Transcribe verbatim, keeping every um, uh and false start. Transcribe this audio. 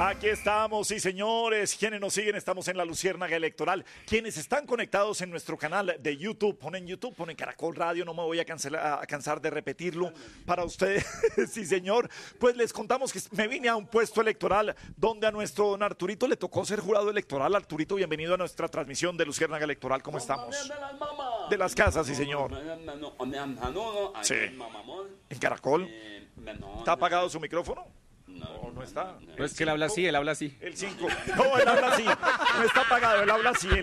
Aquí estamos, sí señores, quienes nos siguen estamos en la Luciérnaga Electoral, quienes están conectados en nuestro canal de YouTube, ponen YouTube, ponen Caracol Radio, no me voy a, cancelar, a cansar de repetirlo para ustedes, sí señor, pues les contamos que me vine a un puesto electoral donde a nuestro don Arturito le tocó ser jurado electoral. Arturito, bienvenido a nuestra transmisión de Luciérnaga Electoral, ¿cómo estamos? De las casas, sí señor. Sí. ¿En Caracol? ¿Está apagado su micrófono? No, no está. Pues que él habla así, él habla así. El cinco. No, él habla así. No está apagado, él habla así.